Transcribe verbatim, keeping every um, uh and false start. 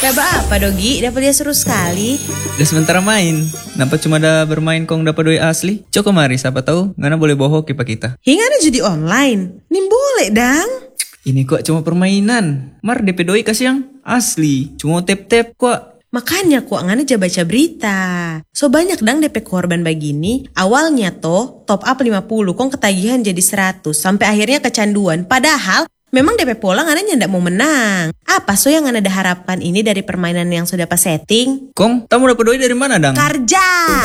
Dapat apa Dogi? Dapat dia seru sekali. Udah sementara main. Nampak cuma ada bermain kong dapat doi asli. Coko mari siapa tahu ngana boleh bohong kipa kita. Hingga ada judi online. Nim boleh dang. Ini kok cuma permainan. Mar D P doi kasih yang asli. Cuma tap-tap kok. Makanya kok ngana aja baca berita. So banyak dang D P korban begini. Awalnya toh top up lima puluh kong ketagihan jadi seratus. Sampai akhirnya kecanduan. Padahal memang D P pola ngana nyandak mau menang. Apa so yang ngana ada harapkan ini dari permainan yang sudah pas setting? Kong, kamu dapat doi dari mana dang? Karja.